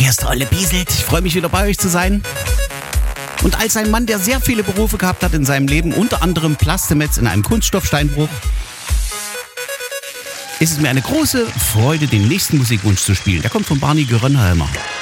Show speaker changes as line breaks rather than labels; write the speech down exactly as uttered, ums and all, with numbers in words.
Hier ist der Olle Bieselt. Ich freue mich wieder bei euch zu sein. Und als ein Mann, der sehr viele Berufe gehabt hat in seinem Leben, unter anderem Plastemetz in einem Kunststoffsteinbruch, ist es mir eine große Freude, den nächsten Musikwunsch zu spielen. Der kommt von Barney Gerönheimer.